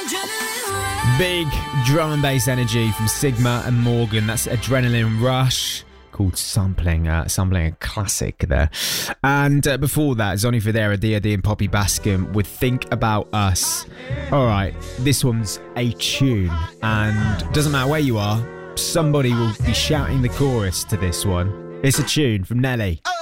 Big drum and bass energy from Sigma and Morgan. That's Adrenaline Rush, called Sampling a classic there. And before that, Zonny Fodera, D.O.D. and Poppy Bascom with Think About Us. Alright, this one's a tune, and doesn't matter where you are, somebody will be shouting the chorus to this one. It's a tune from Nelly.